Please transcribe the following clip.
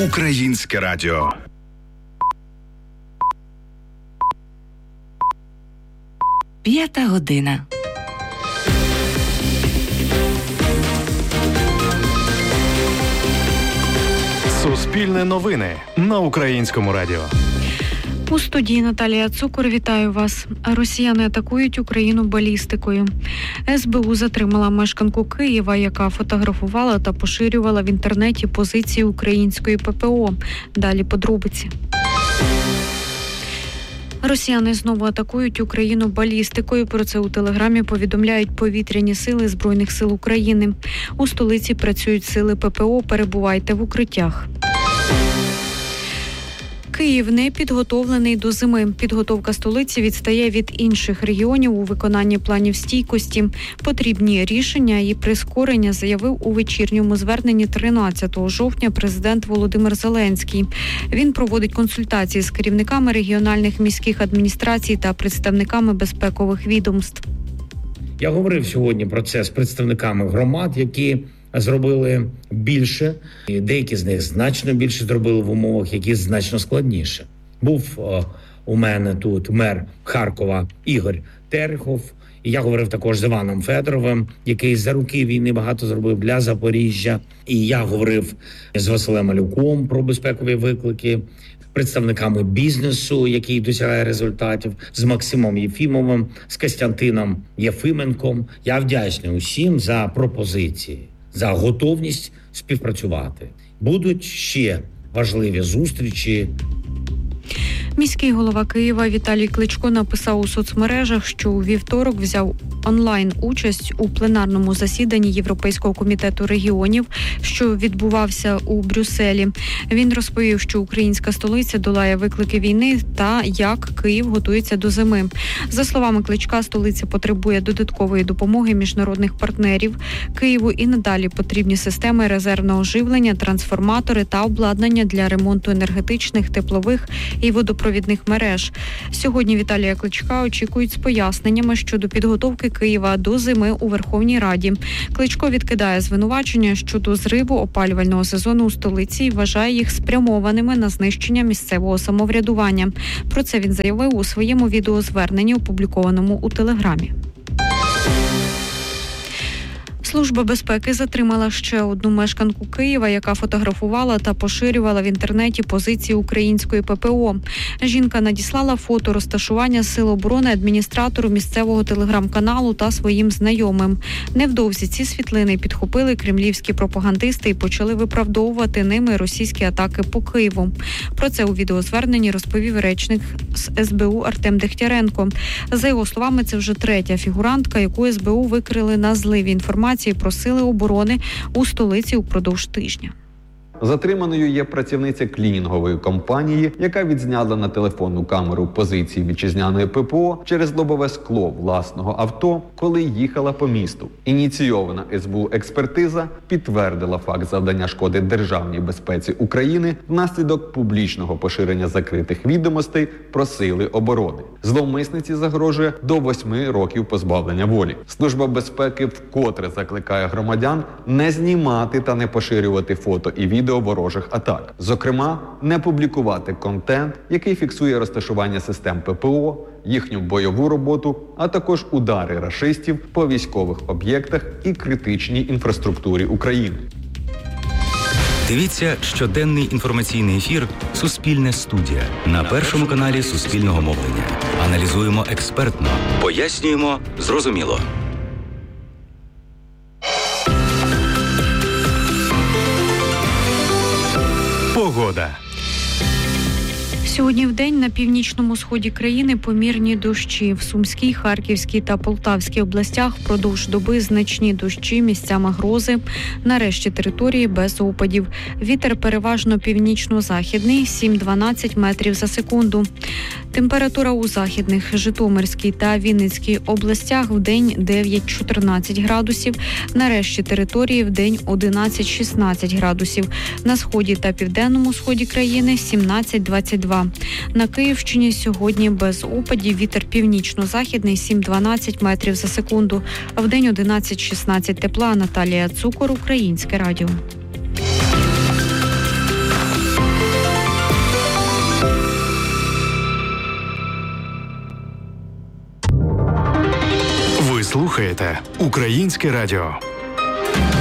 Українське радіо. П'ята година. Суспільне новини на Українському радіо. У студії Наталія Цукор. Вітаю вас. Росіяни атакують Україну балістикою. СБУ затримала мешканку Києва, яка фотографувала та поширювала в інтернеті позиції української ППО. Далі подробиці. Росіяни знову атакують Україну балістикою. Про це у Телеграмі повідомляють повітряні сили Збройних сил України. У столиці працюють сили ППО. Перебувайте в укриттях. Київ не підготовлений до зими. Підготовка столиці відстає від інших регіонів у виконанні планів стійкості. Потрібні рішення і прискорення, заявив у вечірньому зверненні 13 жовтня президент Володимир Зеленський. Він проводить консультації з керівниками регіональних міських адміністрацій та представниками безпекових відомств. Я говорив сьогодні про це з представниками громад, які зробили більше, і деякі з них значно більше зробили в умовах, які значно складніше. Був у мене тут мер Харкова Ігор Терехов, і я говорив також з Іваном Федоровим, який за роки війни багато зробив для Запоріжжя. І я говорив з Василем Малюком про безпекові виклики, представниками бізнесу, який досягає результатів, з Максимом Єфімовим, з Костянтином Єфименком. Я вдячний усім за пропозиції, за готовність співпрацювати. Будуть ще важливі зустрічі. Міський голова Києва Віталій Кличко написав у соцмережах, що у вівторок взяв онлайн-участь у пленарному засіданні Європейського комітету регіонів, що відбувався у Брюсселі. Він розповів, що українська столиця долає виклики війни та як Київ готується до зими. За словами Кличка, столиця потребує додаткової допомоги міжнародних партнерів. Києву і надалі потрібні системи резервного живлення, трансформатори та обладнання для ремонту енергетичних, теплових і водопровідних мереж. Сьогодні Віталія Кличка очікують з поясненнями щодо підготовки Києва до зими у Верховній Раді. Кличко відкидає звинувачення щодо зриву опалювального сезону у столиці і вважає їх спрямованими на знищення місцевого самоврядування. Про це він заявив у своєму відеозверненні, опублікованому у Телеграмі. Служба безпеки затримала ще одну мешканку Києва, яка фотографувала та поширювала в інтернеті позиції української ППО. Жінка надіслала фото розташування сил оборони адміністратору місцевого телеграм-каналу та своїм знайомим. Невдовзі ці світлини підхопили кремлівські пропагандисти і почали виправдовувати ними російські атаки по Києву. Про це у відеозверненні розповів речник з СБУ Артем Дегтяренко. За його словами, це вже третя фігурантка, яку СБУ викрили на зливі інформації про сили оборони у столиці упродовж тижня. Затриманою є працівниця клінінгової компанії, яка відзняла на телефонну камеру позиції вітчизняної ППО через лобове скло власного авто, коли їхала по місту. Ініційована СБУ експертиза підтвердила факт завдання шкоди державній безпеці України внаслідок публічного поширення закритих відомостей про сили оборони. Зловмисниці загрожує до 8 років позбавлення волі. Служба безпеки вкотре закликає громадян не знімати та не поширювати фото і відео ворожих атак. Зокрема, не публікувати контент, який фіксує розташування систем ППО, їхню бойову роботу, а також удари рашистів по військових об'єктах і критичній інфраструктурі України. Дивіться щоденний інформаційний ефір «Суспільне студія» на Першому каналі Суспільного мовлення. Аналізуємо експертно, пояснюємо зрозуміло. Погода. Сьогодні вдень на північному сході країни помірні дощі. В Сумській, Харківській та Полтавській областях впродовж доби значні дощі, місцями грози. На решті території без опадів. Вітер переважно північно-західний – 7-12 метрів за секунду. Температура у західних, Житомирській та Вінницькій областях вдень 9-14 градусів. На решті території вдень 11-16 градусів. На сході та південному сході країни 17-22. На Київщині сьогодні без опадів, вітер північно-західний 7-12 метрів за секунду. Вдень 11-16 тепла. Наталія Цукор, Українське радіо. слухаєте Українське радіо.